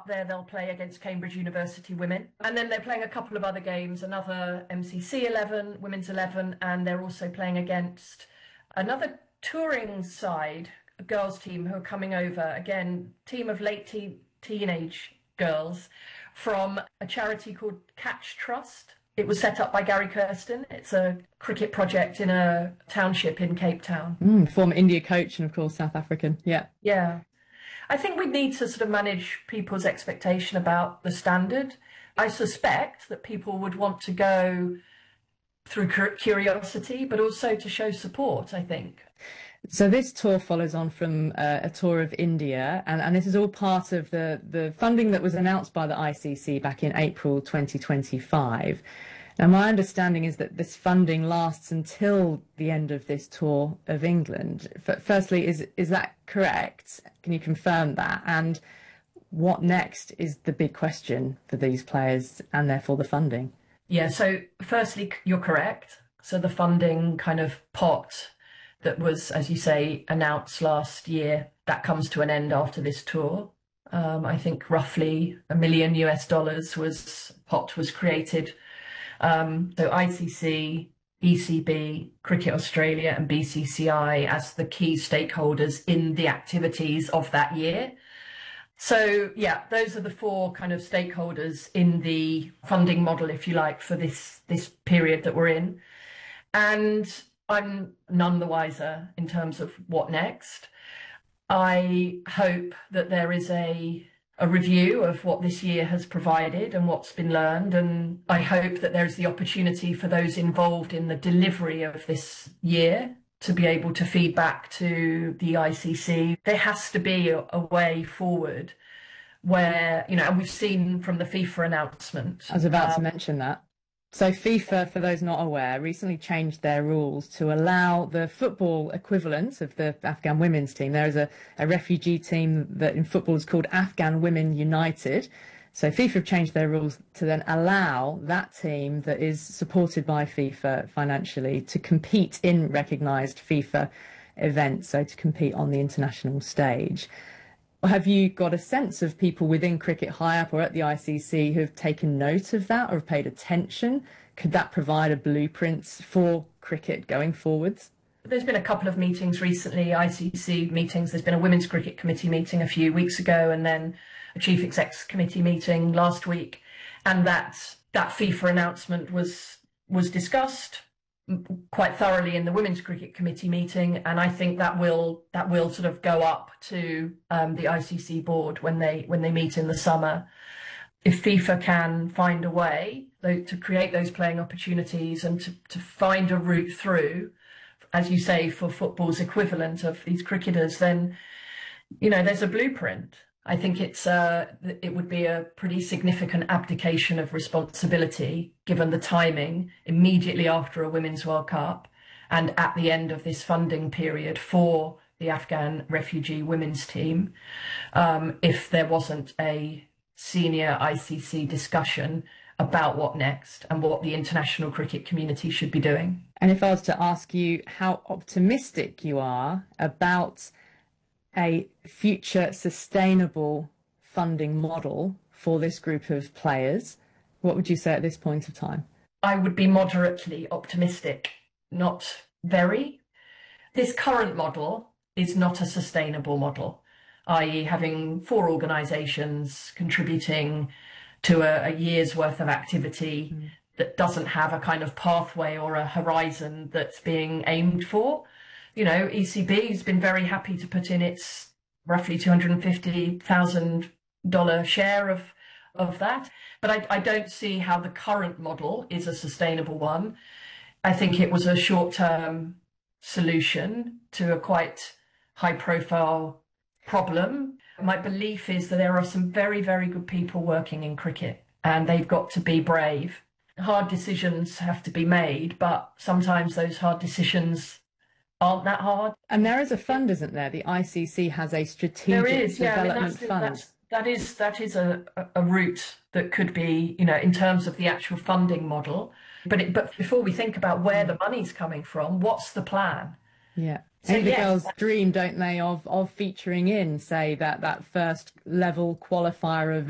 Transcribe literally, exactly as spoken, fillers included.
up there they'll play against Cambridge University women. And then they're playing a couple of other games, another M C C eleven, women's eleven, and they're also playing against another touring side, a girls team who are coming over, again, team of late te- teenage girls from a charity called Catch Trust. It was set up by Gary Kirsten. It's a cricket project in a township in Cape Town. Mm, former India coach and, of course, South African. Yeah. Yeah. I think we need to sort of manage people's expectation about the standard. I suspect that people would want to go through curiosity, but also to show support, I think. So this tour follows on from uh, a tour of India, and, and this is all part of the, the funding that was announced by the I C C back in April twenty twenty-five. Now, my understanding is that this funding lasts until the end of this tour of England. F- firstly, is is that correct? Can you confirm that? And what next is the big question for these players and therefore the funding? Yeah, so firstly, you're correct. So the funding kind of pot that was, as you say, announced last year, that comes to an end after this tour. Um, I think roughly a million U S dollars was pot was created. Um, so I C C, E C B, Cricket Australia and B C C I as the key stakeholders in the activities of that year. So, yeah, those are the four kind of stakeholders in the funding model, if you like, for this, this period that we're in. And I'm none the wiser in terms of what next. I hope that there is a a review of what this year has provided and what's been learned. And I hope that there's the opportunity for those involved in the delivery of this year to be able to feed back to the I C C. There has to be a, a way forward where, you know, and we've seen from the FIFA announcement. I was about um, to mention that. So FIFA, for those not aware, recently changed their rules to allow the football equivalent of the Afghan women's team. There is a, a refugee team that in football is called Afghan Women United. So FIFA have changed their rules to then allow that team that is supported by FIFA financially to compete in recognised FIFA events, so to compete on the international stage. Have you got a sense of people within Cricket High Up or at the I C C who have taken note of that or have paid attention? Could that provide a blueprint for cricket going forwards? There's been a couple of meetings recently, I C C meetings. There's been a Women's Cricket Committee meeting a few weeks ago and then a Chief Execs Committee meeting last week. And that that FIFA announcement was was discussed quite thoroughly in the Women's Cricket Committee meeting, and I think that will that will sort of go up to um, the I C C board when they when they meet in the summer. If FIFA can find a way though, to create those playing opportunities and to, to find a route through, as you say, for football's equivalent of these cricketers, then you know there's a blueprint. I think it's uh, it would be a pretty significant abdication of responsibility, given the timing immediately after a Women's World Cup and at the end of this funding period for the Afghan refugee women's team, um, if there wasn't a senior I C C discussion about what next and what the international cricket community should be doing. And if I was to ask you how optimistic you are about a future sustainable funding model for this group of players, what would you say at this point of time? I would be moderately optimistic, not very. This current model is not a sustainable model, that is having four organisations contributing to a, a year's worth of activity mm. that doesn't have a kind of pathway or a horizon that's being aimed for. You know, E C B has been very happy to put in its roughly two hundred fifty thousand dollars share of, of that. But I, I don't see how the current model is a sustainable one. I think it was a short-term solution to a quite high-profile problem. My belief is that there are some very, very good people working in cricket and they've got to be brave. Hard decisions have to be made, but sometimes those hard decisions aren't that hard. And there is a fund, isn't there? The I C C has a strategic there is, yeah, development I mean, that's, fund. That's, that is that is a, a route that could be, you know, in terms of the actual funding model. But it, but before we think about where the money's coming from, what's the plan? Yeah. So, and the yes, girls dream, don't they, of of featuring in, say, that that first level qualifier of